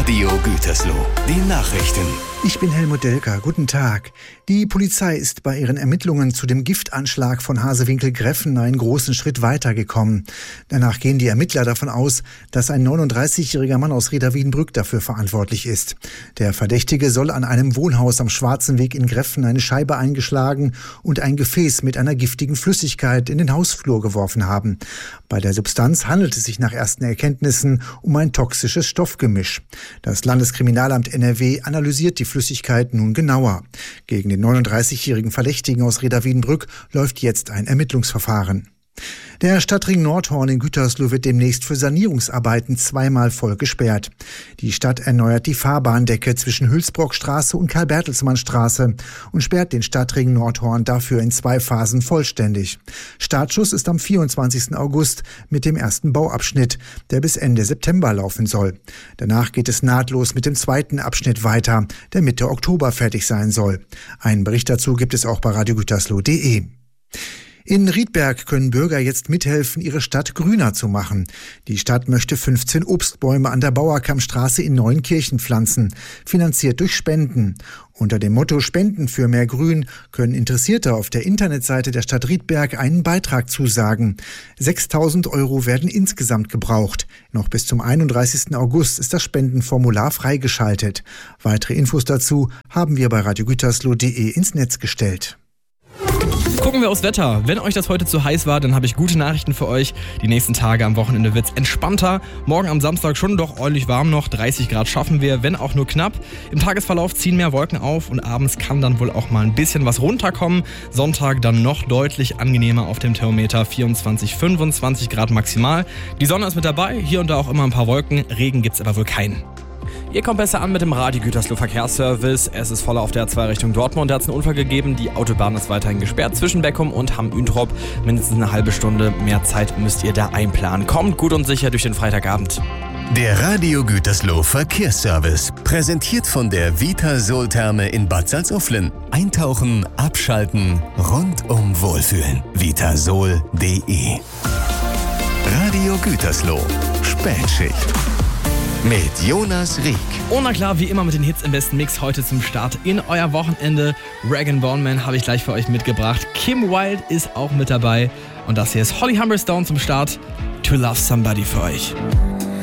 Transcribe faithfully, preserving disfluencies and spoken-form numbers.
Radio Gütersloh. Die Nachrichten. Ich bin Helmut Delker. Guten Tag. Die Polizei ist bei ihren Ermittlungen zu dem Giftanschlag von Hasewinkel-Greffen einen großen Schritt weitergekommen. Danach gehen die Ermittler davon aus, dass ein neununddreißigjähriger Mann aus Reda-Wiedenbrück dafür verantwortlich ist. Der Verdächtige soll an einem Wohnhaus am Schwarzen Weg in Greffen eine Scheibe eingeschlagen und ein Gefäß mit einer giftigen Flüssigkeit in den Hausflur geworfen haben. Bei der Substanz handelt es sich nach ersten Erkenntnissen um ein toxisches Stoffgemisch. Das Landeskriminalamt N R W analysiert die Flüssigkeit nun genauer. Gegen den neununddreißigjährigen Verdächtigen aus Reda-Wiedenbrück läuft jetzt ein Ermittlungsverfahren. Der Stadtring Nordhorn in Gütersloh wird demnächst für Sanierungsarbeiten zweimal voll gesperrt. Die Stadt erneuert die Fahrbahndecke zwischen Hülsbrockstraße und Karl-Bertelsmann-Straße und sperrt den Stadtring Nordhorn dafür in zwei Phasen vollständig. Startschuss ist am vierundzwanzigsten August mit dem ersten Bauabschnitt, der bis Ende September laufen soll. Danach geht es nahtlos mit dem zweiten Abschnitt weiter, der Mitte Oktober fertig sein soll. Einen Bericht dazu gibt es auch bei radio gütersloh punkt de. In Riedberg können Bürger jetzt mithelfen, ihre Stadt grüner zu machen. Die Stadt möchte fünfzehn Obstbäume an der Bauerkammstraße in Neunkirchen pflanzen, finanziert durch Spenden. Unter dem Motto Spenden für mehr Grün können Interessierte auf der Internetseite der Stadt Riedberg einen Beitrag zusagen. sechstausend Euro werden insgesamt gebraucht. Noch bis zum einunddreißigsten August ist das Spendenformular freigeschaltet. Weitere Infos dazu haben wir bei radio gütersloh punkt de ins Netz gestellt. Gucken wir aufs Wetter. Wenn euch das heute zu heiß war, dann habe ich gute Nachrichten für euch. Die nächsten Tage am Wochenende wird's entspannter. Morgen am Samstag schon doch ordentlich warm noch. dreißig Grad schaffen wir, wenn auch nur knapp. Im Tagesverlauf ziehen mehr Wolken auf und abends kann dann wohl auch mal ein bisschen was runterkommen. Sonntag dann noch deutlich angenehmer auf dem Thermometer. vierundzwanzig, fünfundzwanzig Grad maximal. Die Sonne ist mit dabei, hier und da auch immer ein paar Wolken. Regen gibt's aber wohl keinen. Ihr kommt besser an mit dem Radio Gütersloh Verkehrsservice. Es ist voller auf der A zwei Richtung Dortmund. Da hat es einen Unfall gegeben. Die Autobahn ist weiterhin gesperrt zwischen Beckum und Hamm-Üntrop. Mindestens eine halbe Stunde mehr Zeit müsst ihr da einplanen. Kommt gut und sicher durch den Freitagabend. Der Radio Gütersloh Verkehrsservice. Präsentiert von der Vitasol-Therme in Bad Salzuflen. Eintauchen, abschalten, rundum wohlfühlen. vitasol punkt de. Radio Gütersloh. Spätschicht. Mit Jonas Rieck. Oh, na klar, wie immer mit den Hits im besten Mix heute zum Start in euer Wochenende. Rag and Bone Man habe ich gleich für euch mitgebracht. Kim Wilde ist auch mit dabei. Und das hier ist Holly Humberstone zum Start. To Love Somebody für euch.